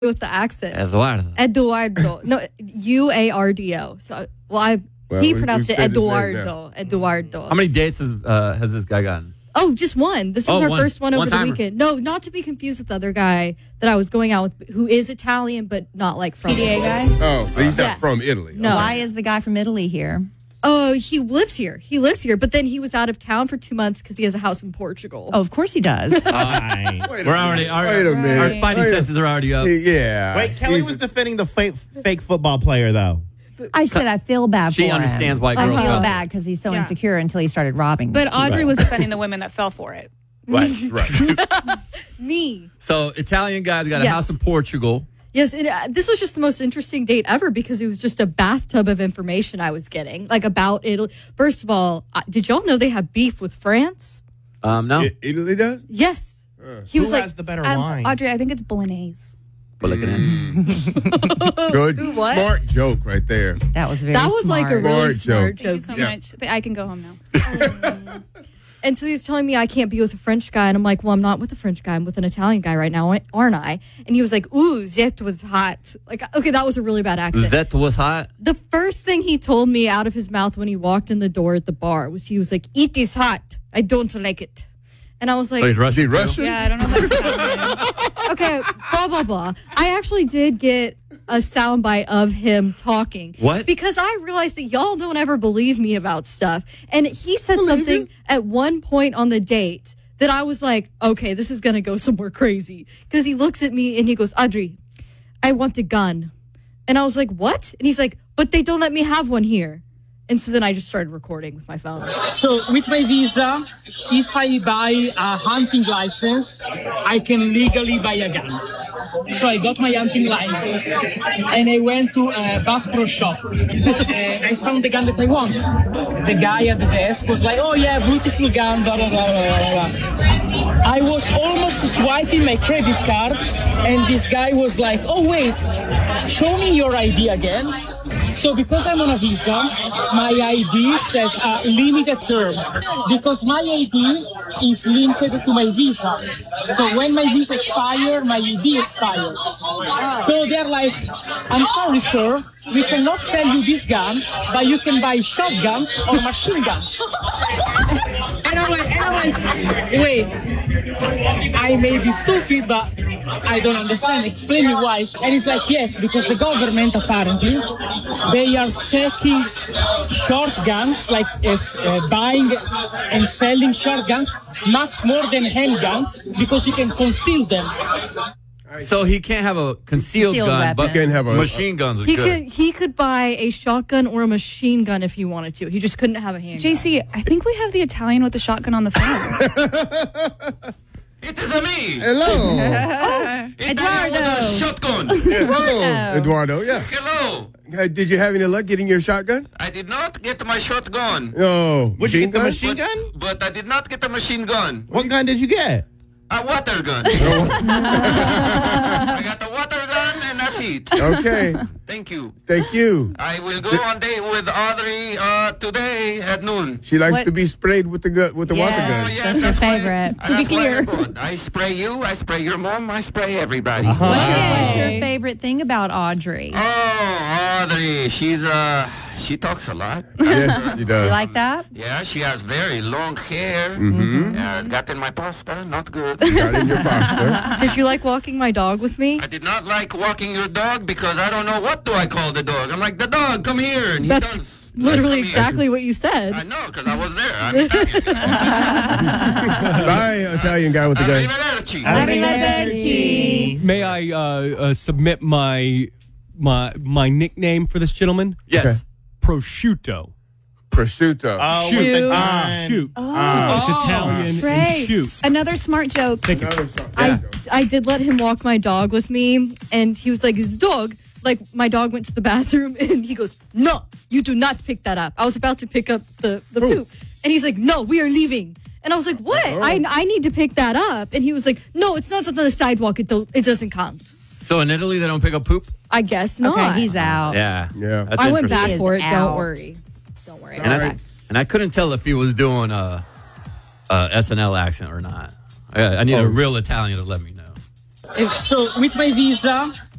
with the accent. Eduardo. No, Uardo. So, he pronounced it Eduardo. Eduardo. How many dates has this guy gotten? Oh, just one. This was our first one over the weekend. No, not to be confused with the other guy that I was going out with, who is Italian, but not like from PDA guy? Oh, but he's not from Italy. No. Why is the guy from Italy here? Oh, he lives here. But then he was out of town for 2 months because he has a house in Portugal. Oh, of course he does. Wait a minute. Our spidey senses are already up. Yeah. Wait, Kelly was defending the fake football player, though. I said I feel bad for him. She understands why girls I feel go. bad because he's so insecure until he started robbing. But Audrey was defending the women that fell for it. Right. Me. So Italian guy's got a house in Portugal. Yes, and this was just the most interesting date ever because it was just a bathtub of information I was getting, like about Italy. First of all, did y'all know they have beef with France? No. Italy does? Yes. Who has the better wine? Audrey, I think it's bolognese. But look at him. Good. What? Smart joke right there. that was very That was smart. like a really Smart smart Thank joke. you so much. I can go home now. And so he was telling me I can't be with a French guy. And I'm like, well, I'm not with a French guy. I'm with an Italian guy right now, aren't I? And he was like, ooh, that was hot. Like, okay, that was a really bad accent. That was hot. The first thing he told me out of his mouth when he walked in the door at the bar was he was like, it is hot. I don't like it. And I was like, So he's Is he Russian. too? Russian? Yeah, I don't know if okay, blah, blah, blah. I actually did get a soundbite of him talking. What? Because I realized that y'all don't ever believe me about stuff. And he said something at one point on the date that I was like, okay, this is going to go somewhere crazy. Because he looks at me and he goes, Audrey, I want a gun. And I was like, what? And he's like, but they don't let me have one here. And so then I just started recording with my phone. So with my visa, if I buy a hunting license, I can legally buy a gun. So I got my hunting license and I went to a Bass Pro shop. I found the gun that I want. The guy at the desk was like, oh yeah, beautiful gun, blah, blah, blah, blah, blah. I was almost swiping my credit card and this guy was like, oh wait, show me your ID again. So because I'm on a visa, my ID says limited term because my ID is linked to my visa. So when my visa expires, my ID expires. So they're like, I'm sorry, sir, we cannot sell you this gun, but you can buy shotguns or machine guns. And I'm like, wait, I may be stupid, but I don't understand. Explain me why. And it's like, yes, because the government apparently, they are checking shotguns, like buying and selling shotguns much more than handguns because you can conceal them. So he can't have a concealed gun, weapon. but He can't have a- machine guns are good. He could buy a shotgun or a machine gun if he wanted to. He just couldn't have a handgun. JC, I think we have the Italian with the shotgun on the phone. It is a me. Hello. Eduardo. Shotgun. Yeah, hello, Eduardo. Yeah. Hello. Did you have any luck getting your shotgun? I did not get my shotgun, No. Would you get the gun? machine gun? but I did not get a machine gun. What gun did you get? A water gun. I got a water gun and that's it. Okay. Thank you. Thank you. I will go on date with Audrey today at noon. She likes What- to be sprayed with the water Yes. gun. yes, That's your why- favorite. that's To be why clear. I bought. I spray you, I spray your mom, I spray everybody. What's your favorite thing about Audrey? Oh, Audrey, she talks a lot. Yes, she does. You like that? Yeah, she has very long hair. Got in my pasta, not good. Got in your pasta. Did you like walking my dog with me? I did not like walking your dog because I don't know what do I call the dog. I'm like, the dog, come here. And he That's does. literally Come here. exactly what you I said. know, because I was there. I'm Italian. Bye, Italian guy with the gun. Arrivederci. Arrivederci. May I submit my nickname for this gentleman? Yes. Prosciutto. Prosciutto. Oh, Shoot. with the gun. Shoot. It's Italian Great. and shoot. Another smart joke. Thank you. I did let him walk my dog with me, and he was like, his dog. Like, my dog went to the bathroom, and he goes, no, you do not pick that up. I was about to pick up the poop. And he's like, no, we are leaving. And I was like, what? I need to pick that up. And he was like, no, it's not on the sidewalk. It doesn't count. So in Italy, they don't pick up poop? I guess not. Okay, he's out. Yeah. Yeah. That's I went interesting. back for it. He is Don't out. worry. Don't worry. And I couldn't tell if he was doing a SNL accent or not. I need a real Italian to let me know. So with my visa,